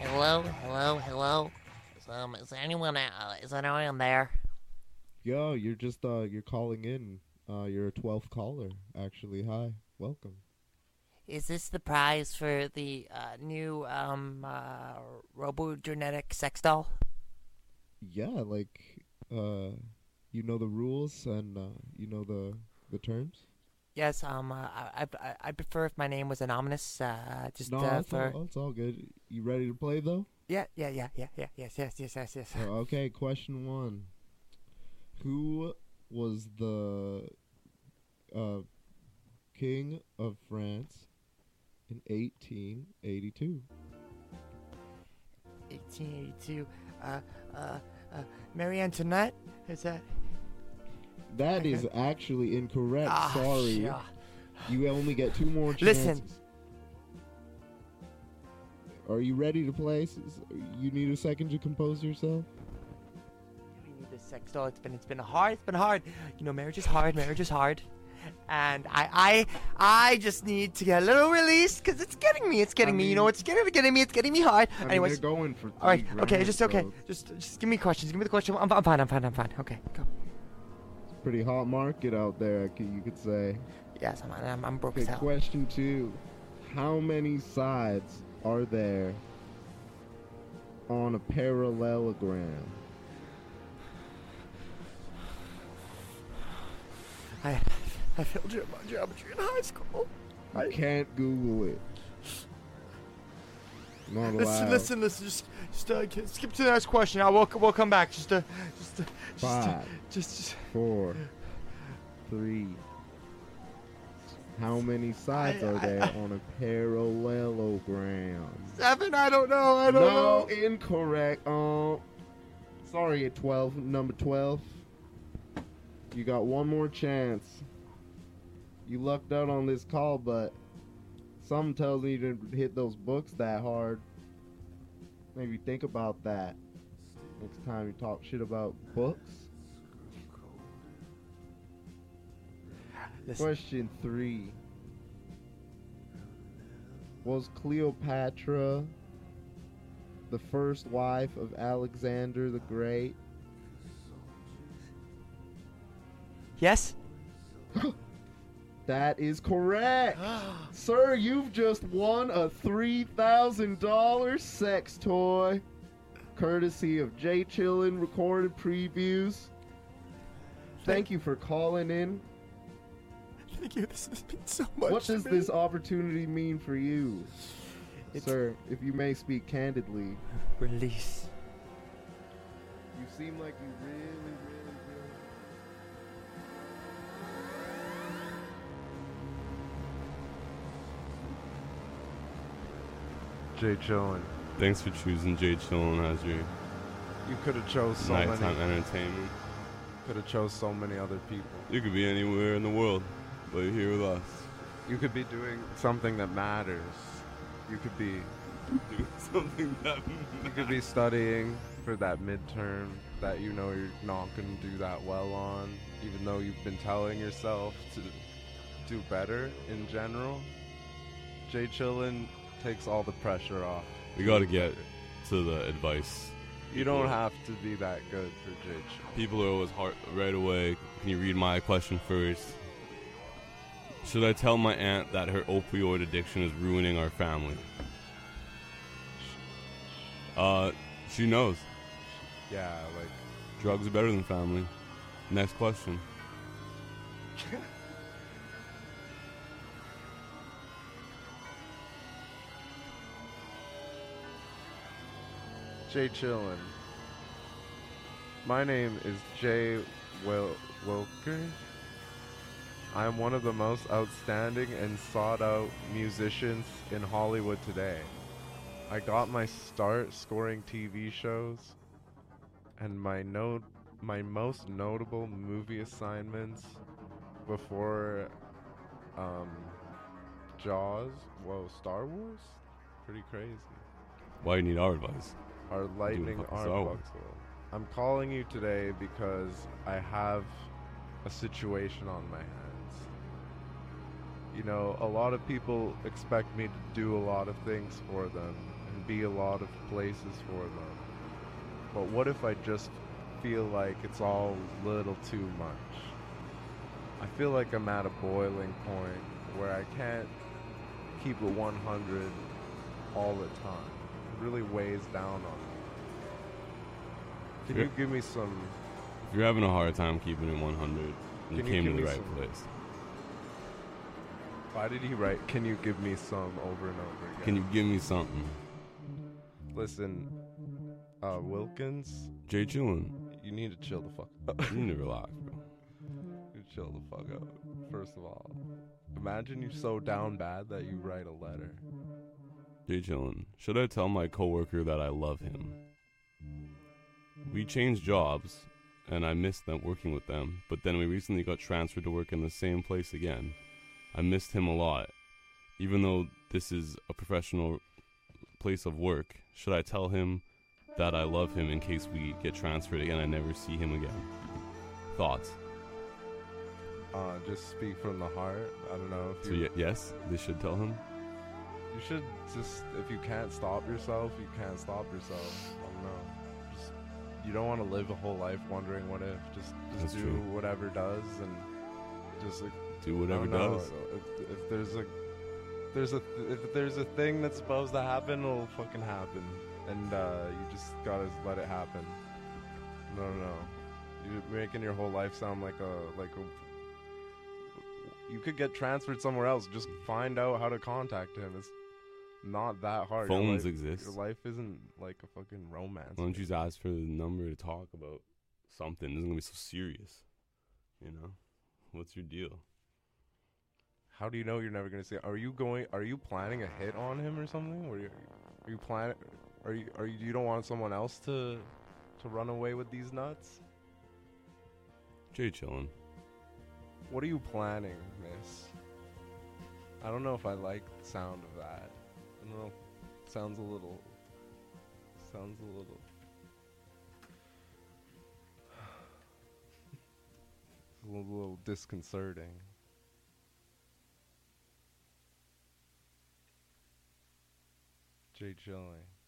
Hello. Is anyone there? Yo, you're just you're calling in. You're a 12th caller, actually. Hi, welcome. Is this the prize for the new robogenetic sex doll? Yeah, uh, you know the rules and you know the terms. Yes. I prefer if my name was anonymous. Just No, for. it's all good. You ready to play though? Yeah. Yes. Okay, question one. Who was the uh king of France in 1882? 1882. Uh, uh, Marie Antoinette. Is that? That is actually incorrect. Sorry. Yeah. You only get two more chances. Listen. Are you ready to play? You need a second to compose yourself? We need this sex doll. It's been hard. It's been hard. You know, marriage is hard. And I just need to get a little release because it's getting me. It's getting me. You know, it's getting me. It's getting me hard. Anyways, they're going for 3 all right. rounds, Okay. Just okay. so Just give me questions. Give me the question. I'm fine. Okay. Go. it's a pretty hot market out there. You could say. Yes, I'm broke Okay, as hell. question 2. How many sides are there on a parallelogram? I failed geometry in high school. You can't Google it. Not allowed. Listen. Just skip to the next question. We'll come back. 5, 4, 3. How many sides are there on a parallelogram? 7. I don't know. No, incorrect. Sorry, at 12, number 12. You got one more chance. You lucked out on this call, but something tells me you didn't hit those books that hard. Maybe think about that next time you talk shit about books. Listen. Question 3. Was Cleopatra the first wife of Alexander the Great? Yes. That is correct. Sir, you've just won a $3,000 sex toy, courtesy of Jay Chillin Recorded Previews. Thank you for calling in. Thank you. This has been so much. What does this opportunity mean for you? Sir, if you may speak candidly. Release. You seem like you really Jay Chillin. Thanks for choosing Jay Chillin as your You could have chose so nighttime many. entertainment. Could have chose so many other people. You could be anywhere in the world, but you're here with us. You could be doing something that matters. You could be Doing something that you could be studying for that midterm that you know you're not going to do that well on, even though you've been telling yourself to do better in general. Jay Chillin takes all the pressure off. We gotta get to the advice. You don't have to be that good for Jay Chillin. People are always hard right away. Can you read my question first? Should I tell my aunt that her opioid addiction is ruining our family? She knows. Yeah, like Drugs are better than family. Next question. Jay Chillin. My name is Jay Wilker. I am one of the most outstanding and sought out musicians in Hollywood today. I got my start scoring TV shows, and my most notable movie assignments before Jaws, Star Wars? Pretty crazy. Why you need our advice? Our lightning fucking arm Star Wars. buckle. I'm calling you today because I have a situation on my hands. You know, a lot of people expect me to do a lot of things for them and be a lot of places for them. But what if I just feel like it's all a little too much? I feel like I'm at a boiling point where I can't keep it 100 all the time. It really weighs down on me. Can Yeah. you give me some... If you're having a hard time keeping it 100, you Can you came to give the me right some- place. Why did he write, can you give me some over and over again? Can you give me something? Listen, Wilkins, Jay Chillin, you need to chill the fuck up. you need to relax, bro. You chill the fuck out. First of all, imagine you're so down bad that you write a letter. Jay Chillin, should I tell my coworker that I love him? We changed jobs, and I missed them working with them, but then we recently got transferred to work in the same place again. I missed him a lot. Even though this is a professional place of work, should I tell him that I love him in case we get transferred again and I never see him again? Thoughts? Just speak from the heart. I don't know if So you... yes, they should tell him? You should just, if you can't stop yourself, you can't stop yourself. I don't know. Just, you don't want to live a whole life wondering what if. Just That's do true. whatever does, and just like, Do I whatever don't know, does. If there's a thing that's supposed to happen, it'll fucking happen, and you just gotta let it happen. No. You're making your whole life sound like a. You could get transferred somewhere else. Just find out how to contact him. It's not that hard. Your Phones life- exist. Your life isn't like a fucking romance. Why don't you just ask for the number to talk about something? It isn't gonna be so serious. You know? What's your deal? How do you know you're never gonna see? Are you planning a hit on him or something? Are you planning? You don't want someone else to run away with these nuts? Jay Chillin. What are you planning, miss? I don't know if I like the sound of that. I don't know. Sounds a little a little disconcerting. Jay Chilling.